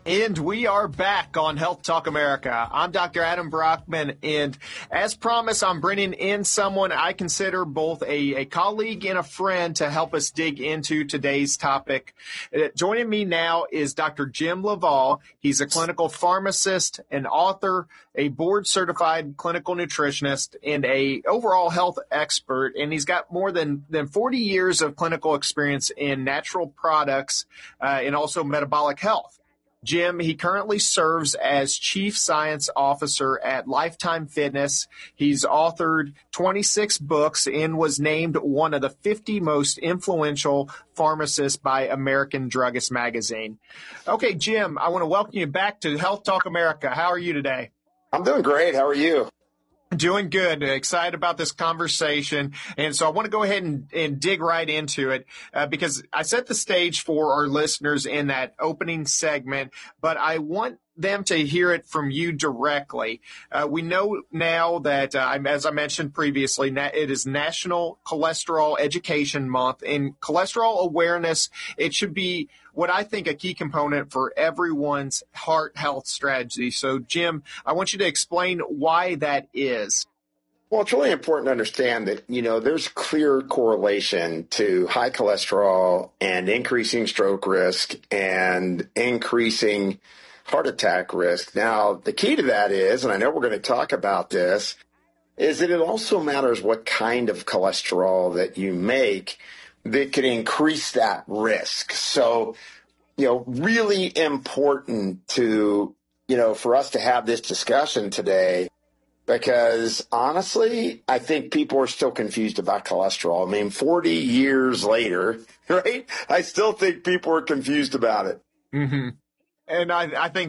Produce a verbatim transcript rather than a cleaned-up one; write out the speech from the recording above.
And we are back on Health Talk America. I'm Doctor Adam Brockman, and as promised, I'm bringing in someone I consider both a, a colleague and a friend to help us dig into today's topic. Uh, joining me now is Doctor Jim LaValle. He's a clinical pharmacist, an author, a board-certified clinical nutritionist, and a overall health expert, and he's got more than, than forty years of clinical experience in natural products uh, and also metabolic health. Jim, he currently serves as Chief Science Officer at Lifetime Fitness. He's authored twenty-six books and was named one of the fifty most influential pharmacists by American Druggist Magazine. Okay, Jim, I want to welcome you back to Health Talk America. How are you today? I'm doing great. How are you? Doing good. Excited about this conversation. And so I want to go ahead and, and dig right into it uh, because I set the stage for our listeners in that opening segment, but I want them to hear it from you directly. Uh, we know now that, uh, as I mentioned previously, na- it is National Cholesterol Education Month. And cholesterol awareness, it should be what I think a key component for everyone's heart health strategy. So, Jim, I want you to explain why that is. Well, it's really important to understand that, you know, there's clear correlation to high cholesterol and increasing stroke risk and increasing heart attack risk. Now, the key to that is, and I know we're going to talk about this, is that it also matters what kind of cholesterol that you make that can increase that risk. So, you know, really important to, you know, for us to have this discussion today, because honestly, I think people are still confused about cholesterol. I mean, forty years later, right? I still think people are confused about it. Mm-hmm. And I, I think